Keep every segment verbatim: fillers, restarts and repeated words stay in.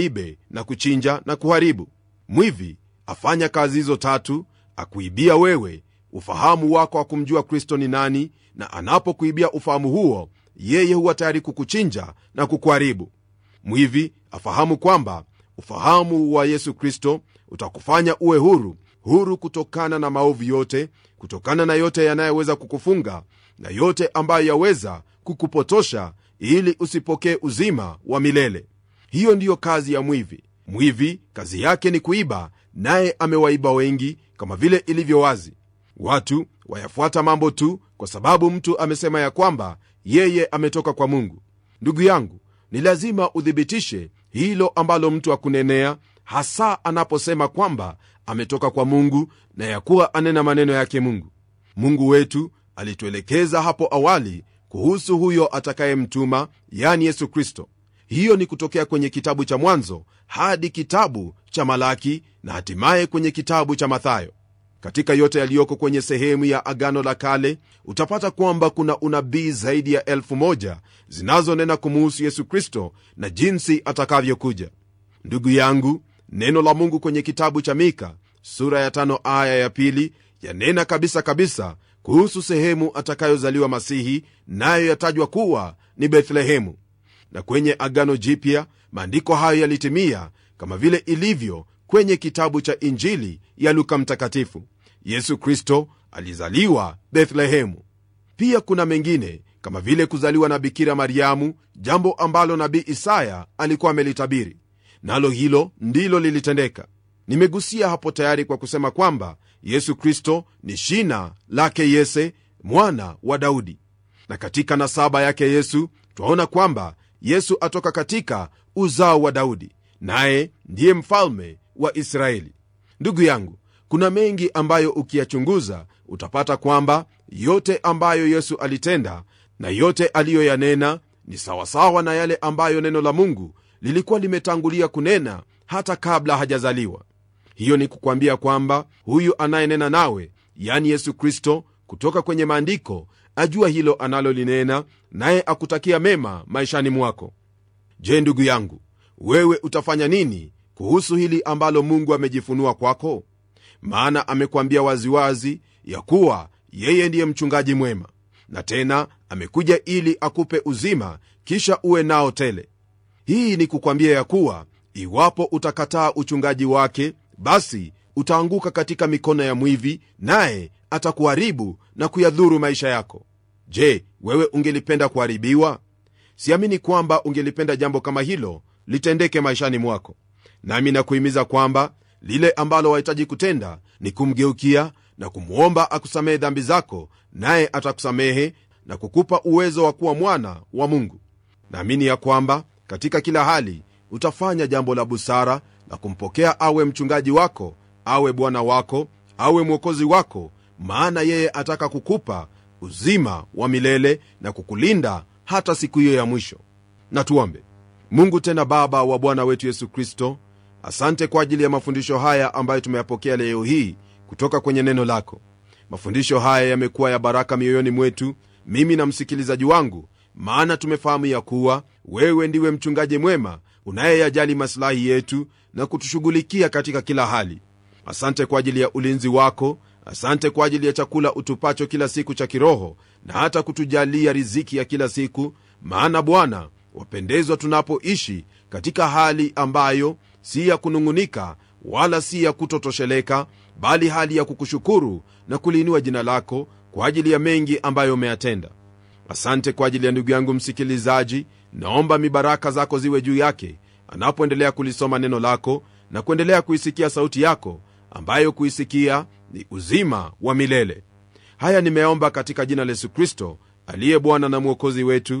uibe na kuchinja na kuharibu. Mwivi afanya kazi hizo tatu: akuibia wewe ufahamu wako wa kumjua Kristo ni nani, na anapokuibia ufahamu huo, yeye huwa tayari kukuchinja na kukuharibu. Mwivi afahamu kwamba ufahamu wa Yesu Kristo utakufanya uwe huru, huru kutokana na maovu yote, kutokana na yote yanayoweza kukufunga na yote ambayo yaweza kukupotosha, ili usipokee uzima wa milele. Hiyo ndiyo kazi ya mwivi. Mwivi kazi yake ni kuiba, naye amewaiba wengi, kama vile ilivyo wazi. Watu wayafuata mambo tu kwa sababu mtu amesema ya kwamba yeye ametoka kwa Mungu. Ndugu yangu, ni lazima uthibitishe hilo ambalo mtu akunenea, hasa anaposema kwamba ametoka kwa Mungu na ya kuwa anena maneno yake Mungu. Mungu wetu alituelekeza hapo awali kuhusu huyo atakayemtuma, yani Yesu Kristo. Hiyo ni kutokea kwenye kitabu cha Mwanzo hadi kitabu cha Malaki na hatimaye kwenye kitabu cha Mathayo. Katika yote yaliyoko kwenye sehemu ya Agano la Kale utapata kwamba kuna unabii zaidi ya elfu moja zinazonena kumuhusu Yesu Kristo na jinsi atakavyokuja. Ndugu yangu, neno la Mungu kwenye kitabu cha Mika sura ya tano aya ya pili yanena kabisa kabisa kuhusu sehemu atakayozaliwa Masihi, nayo yatajwa kuwa ni Bethlehemu. Na kwenye Agano Jipya maandiko hayo yalitimia kama vile ilivyo kwenye kitabu cha Injili ya Luka Mtakatifu. Yesu Kristo alizaliwa Bethlehemu. Pia kuna mengine kama vile kuzaliwa na Bikira Mariamu, jambo ambalo nabii Isaya alikuwa amelitabiri, nalo hilo ndilo lilitendeka. Nimegusia hapo tayari kwa kusema kwamba Yesu Kristo ni shina lake Yese, mwana wa Daudi. Na katika nasaba yake Yesu twaona kwamba Yesu atoka katika uzao wa Daudi, naye ndiye mfalme wa Israeli. Ndugu yangu, kuna mengi ambayo ukiyachunguza utapata kwamba yote ambayo Yesu alitenda na yote aliyoyanena ni sawasawa na yale ambayo neno la Mungu lilikuwa limetangulia kunena hata kabla hajazaliwa. Hiyo ni kukwambia kwamba huyu anayenena nawe, yani Yesu Kristo, kutoka kwenye maandiko ajua hilo analolinena, naye akutakia mema maishani mwako. Je, ndugu yangu, wewe utafanya nini kuhusu hili ambalo Mungu amejifunua kwako? Maana amekuambia waziwazi ya kuwa yeye ndiye mchungaji mwema, na tena amekuja ili akupe uzima kisha uwe nao tele. Hii ni kukwambia ya kuwa iwapo utakataa uchungaji wake, basi utaanguka katika mikono ya mwivi, naye atakuharibu na kuyadhuru maisha yako. Je, wewe ungelipenda kuharibiwa? Siamini kwamba ungelipenda jambo kama hilo litendeke maishani mwako. Nami nakuhimiza kwamba lile ambalo wahitaji kutenda ni kumgeukia na kumwomba akusamehe dhambi zako, naye atakusamehe na kukupa uwezo wa kuwa mwana wa Mungu. Naamini ya kwamba katika kila hali utafanya jambo la busara la kumpokea awe mchungaji wako, awe bwana wako, awe mwokozi wako, maana yeye ataka kukupa uzima wa milele na kukulinda hata siku hiyo ya mwisho. Na tuombe. Mungu tena Baba wa Bwana wetu Yesu Kristo, asante kwa ajili ya mafundisho haya ambayo tumeyapokea leo hii kutoka kwenye neno lako. Mafundisho haya yamekuwa ya baraka mioyoni mwetu, mimi na msikilizaji wangu, maana tumefahamu ya kuwa wewe ndiwe mchungaji mwema unayeyajali maslahi yetu na kutushughulikia katika kila hali. Asante kwa ajili ya ulinzi wako, asante kwa ajili ya chakula utupacho kila siku cha kiroho, na hata kutujalia riziki ya kila siku, maana Bwana wapendezwa tunapoishi katika hali ambayo si ya kunungunika wala si ya kutotosheleka, bali hali ya kukushukuru na kuliinua jina lako kwa ajili ya mengi ambayo umeyatenda. Asante kwa ajili ya ndugu yangu msikilizaji, naomba mibaraka zako ziwe juu yake anapoendelea kulisoma neno lako na kuendelea kuisikia sauti yako, ambayo kuisikia ni uzima wa milele. Haya nimeomba katika jina la Yesu Kristo aliye Bwana na Mwokozi wetu,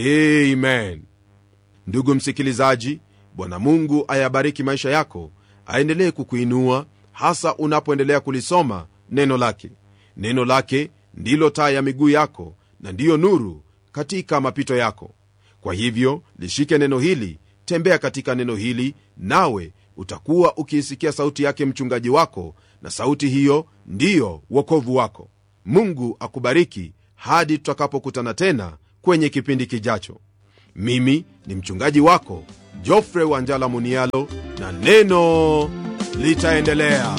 amen. Ndugu msikilizaji, Bwana Mungu ayabariki maisha yako, aendelee kukuinua hasa unapoendelea kulisoma neno lake. Neno lake ndilo taa ya miguu yako na ndiyo nuru katika mapito yako. Kwa hivyo lishike neno hili, tembea katika neno hili, nawe utakuwa ukiisikia sauti yake mchungaji wako, na sauti hiyo ndiyo wokovu wako. Mungu akubariki hadi tutakapokutana tena kwenye kipindi kijacho. Mimi ni mchungaji wako Geoffrey Wanjala Munialo, na neno litaendelea.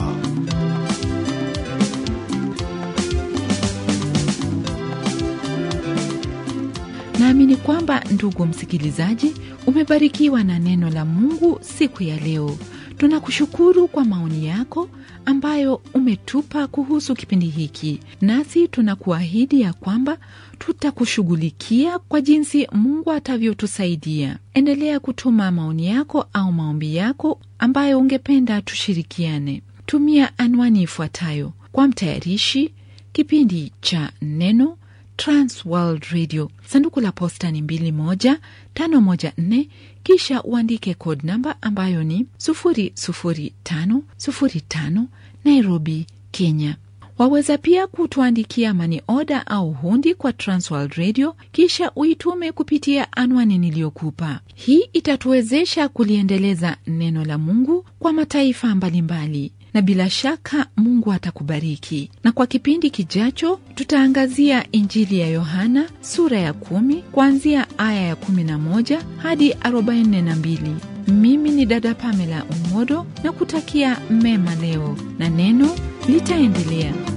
Naamini kwamba ndugu msikilizaji, umebarikiwa na neno la Mungu siku ya leo. Tunakushukuru kwa maoni yako ambayo umetupa kuhusu kipindi hiki, nasi tunakuahidi ya kwamba tutakushughulikia kwa jinsi Mungu atavyotusaidia. Endelea kutuma maoni yako au maombi yako ambayo ungependa tushirikiane. Tumia anwani ifuatayo: kwa mtayarishi kipindi cha Neno, Trans World Radio, sanduku la posta ni mbili moja tano moja nne, kisha uandike code number ambayo ni sufuri sufuri tano sufuri tano, Nairobi, Kenya. Waweza pia kutuandikia money order au hundi kwa Trans World Radio, kisha uitume kupitia anwani niliyokupa. Hii itatuwezesha kuliendeleza neno la Mungu kwa mataifa mbalimbali, na bila shaka Mungu atakubariki. Na kwa kipindi kijacho tutaangazia Injili ya Yohana sura ya kumi kuanzia aya ya kumi na moja hadi arobaini na mbili. Mimi ni dada Pamela Umodo na kutakia mema leo, na neno litaendelea.